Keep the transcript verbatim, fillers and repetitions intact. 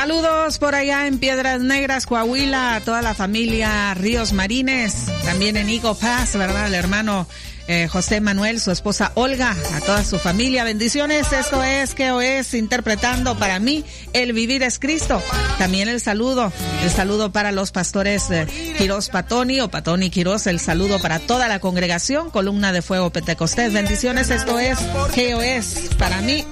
Saludos por allá en Piedras Negras, Coahuila, a toda la familia Ríos Marines, también en Eagle Pass, ¿verdad? El hermano eh, José Manuel, su esposa Olga, a toda su familia. Bendiciones, esto es que es interpretando para mí el vivir es Cristo. También el saludo, el saludo para los pastores eh, Quirós Patoni o Patoni Quirós, el saludo para toda la congregación, Columna de Fuego Pentecostés. Bendiciones, esto es que es para mí